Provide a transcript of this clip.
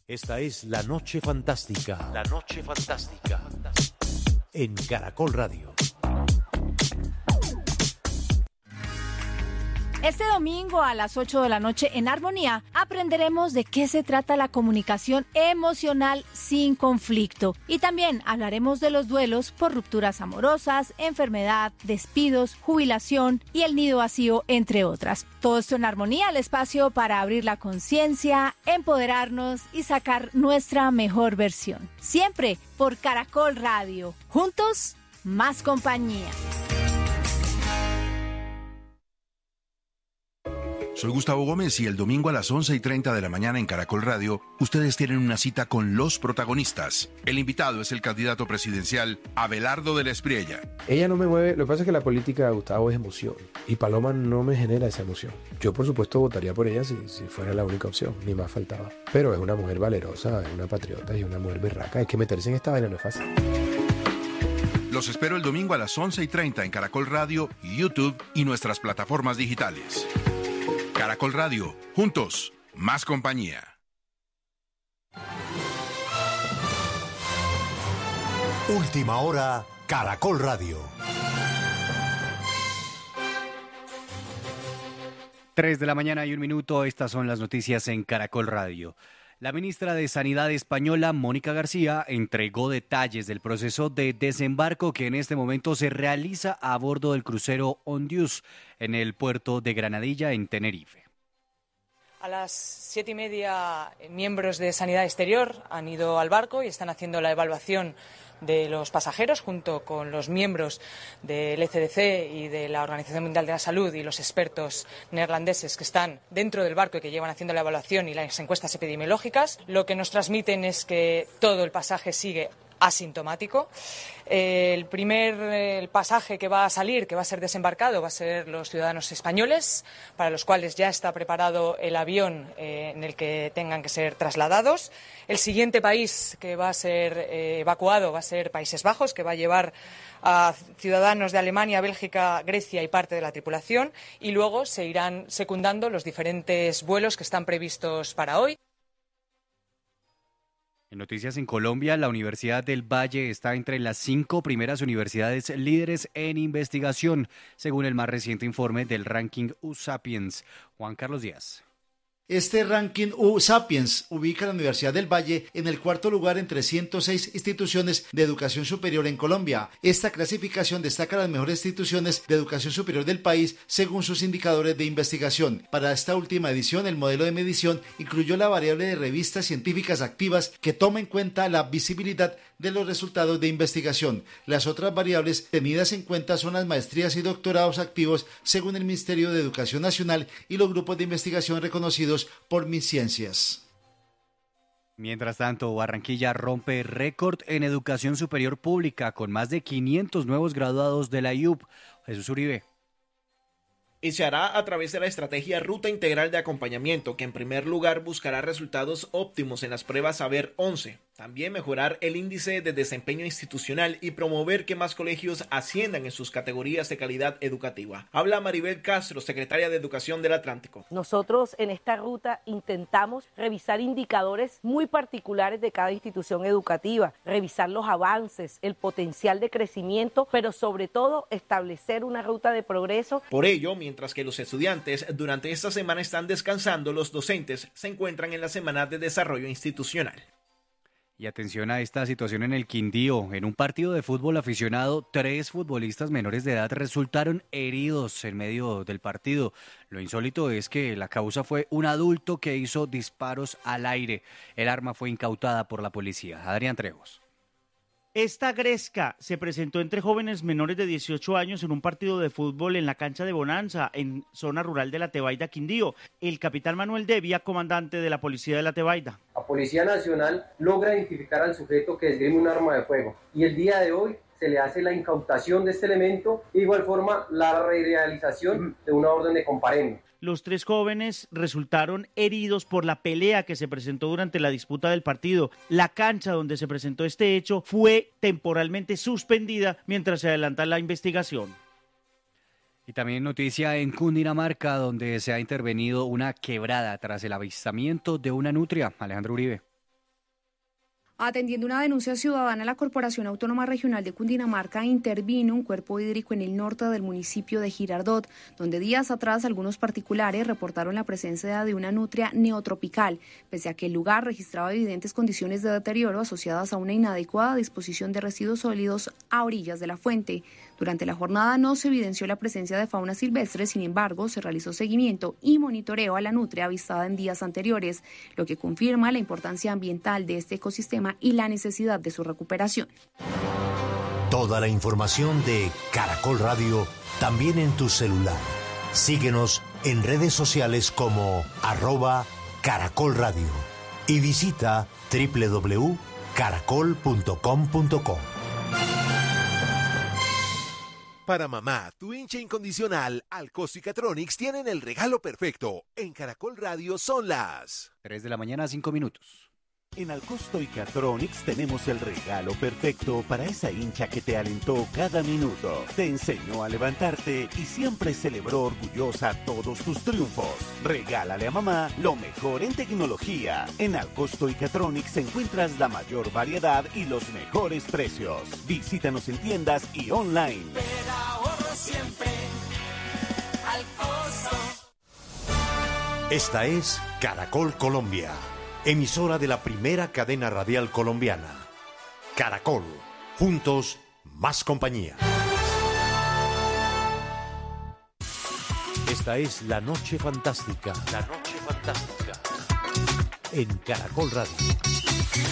Esta es La Noche Fantástica. La Noche Fantástica. En Caracol Radio. Este domingo a las 8 de la noche en Armonía aprenderemos de qué se trata la comunicación emocional sin conflicto. Y también hablaremos de los duelos por rupturas amorosas, enfermedad, despidos, jubilación y el nido vacío, entre otras. Todo esto en Armonía, el espacio para abrir la conciencia, empoderarnos y sacar nuestra mejor versión. Siempre por Caracol Radio. Juntos, más compañía. Soy Gustavo Gómez y el domingo a las 11:30 de la mañana en Caracol Radio, ustedes tienen una cita con los protagonistas. El invitado es el candidato presidencial Abelardo de la Espriella. Ella no me mueve, lo que pasa es que la política de Gustavo es emoción y Paloma no me genera esa emoción. Yo por supuesto votaría por ella si fuera la única opción, ni más faltaba. Pero es una mujer valerosa, es una patriota y una mujer berraca, hay que meterse en esta vaina, no es fácil. Los espero el domingo a las 11:30 en Caracol Radio, YouTube y nuestras plataformas digitales. Caracol Radio, juntos, más compañía. Última hora, Caracol Radio. 3 de la mañana y 1 minuto, estas son las noticias en Caracol Radio. La ministra de Sanidad española, Mónica García, entregó detalles del proceso de desembarco que en este momento se realiza a bordo del crucero Ondius en el puerto de Granadilla, en Tenerife. A las 7:30, miembros de Sanidad Exterior han ido al barco y están haciendo la evaluación de los pasajeros junto con los miembros del ECDC y de la Organización Mundial de la Salud y los expertos neerlandeses que están dentro del barco y que llevan haciendo la evaluación y las encuestas epidemiológicas. Lo que nos transmiten es que todo el pasaje sigue asintomático. El pasaje que va a salir, que va a ser desembarcado, va a ser los ciudadanos españoles, para los cuales ya está preparado el avión en el que tengan que ser trasladados. El siguiente país que va a ser evacuado va a ser Países Bajos, que va a llevar a ciudadanos de Alemania, Bélgica, Grecia y parte de la tripulación, y luego se irán secundando los diferentes vuelos que están previstos para hoy. En noticias en Colombia, la Universidad del Valle está entre las 5 primeras universidades líderes en investigación, según el más reciente informe del ranking U-Sapiens. Juan Carlos Díaz. Este ranking U-Sapiens ubica a la Universidad del Valle en el cuarto lugar entre 106 instituciones de educación superior en Colombia. Esta clasificación destaca las mejores instituciones de educación superior del país según sus indicadores de investigación. Para esta última edición, el modelo de medición incluyó la variable de revistas científicas activas que toma en cuenta la visibilidad de los resultados de investigación. Las otras variables tenidas en cuenta son las maestrías y doctorados activos según el Ministerio de Educación Nacional y los grupos de investigación reconocidos por MinCiencias. Mientras tanto, Barranquilla rompe récord en educación superior pública con más de 500 nuevos graduados de la IUP. Jesús Uribe. Y se hará a través de la estrategia Ruta Integral de Acompañamiento, que en primer lugar buscará resultados óptimos en las pruebas Saber 11. También mejorar el índice de desempeño institucional y promover que más colegios asciendan en sus categorías de calidad educativa. Habla Maribel Castro, secretaria de Educación del Atlántico. Nosotros en esta ruta intentamos revisar indicadores muy particulares de cada institución educativa, revisar los avances, el potencial de crecimiento, pero sobre todo establecer una ruta de progreso. Por ello, mientras que los estudiantes durante esta semana están descansando, los docentes se encuentran en la semana de desarrollo institucional. Y atención a esta situación en el Quindío. En un partido de fútbol aficionado, 3 futbolistas menores de edad resultaron heridos en medio del partido. Lo insólito es que la causa fue un adulto que hizo disparos al aire. El arma fue incautada por la policía. Adrián Trejos. Esta gresca se presentó entre jóvenes menores de 18 años en un partido de fútbol en la cancha de Bonanza, en zona rural de La Tebaida, Quindío. El capitán Manuel Devia, comandante de la policía de La Tebaida. La Policía Nacional logra identificar al sujeto que esgrime un arma de fuego y el día de hoy se le hace la incautación de este elemento, de igual forma la realización de una orden de comparendo. Los 3 jóvenes resultaron heridos por la pelea que se presentó durante la disputa del partido. La cancha donde se presentó este hecho fue temporalmente suspendida mientras se adelanta la investigación. Y también noticia en Cundinamarca, donde se ha intervenido una quebrada tras el avistamiento de una nutria. Alejandro Uribe. Atendiendo una denuncia ciudadana, la Corporación Autónoma Regional de Cundinamarca intervino un cuerpo hídrico en el norte del municipio de Girardot, donde días atrás algunos particulares reportaron la presencia de una nutria neotropical, pese a que el lugar registraba evidentes condiciones de deterioro asociadas a una inadecuada disposición de residuos sólidos a orillas de la fuente. Durante la jornada no se evidenció la presencia de fauna silvestre, sin embargo, se realizó seguimiento y monitoreo a la nutria avistada en días anteriores, lo que confirma la importancia ambiental de este ecosistema y la necesidad de su recuperación. Toda la información de Caracol Radio también en tu celular. Síguenos en redes sociales como @Caracol Radio y visita www.caracol.com.co. Para mamá, tu hincha incondicional, Alcosto y Catronics tienen el regalo perfecto. En Caracol Radio son las 3 de la mañana, 5 minutos. En Alcosto y Catronics tenemos el regalo perfecto para esa hincha que te alentó cada minuto, te enseñó a levantarte y siempre celebró orgullosa todos tus triunfos. Regálale a mamá lo mejor en tecnología. En Alcosto y Catronics encuentras la mayor variedad y los mejores precios. Visítanos en tiendas y online. Siempre Alcosto. Esta es Caracol Colombia, emisora de la primera cadena radial colombiana. Caracol, juntos, más compañía. Esta es La Noche Fantástica. La Noche Fantástica. En Caracol Radio.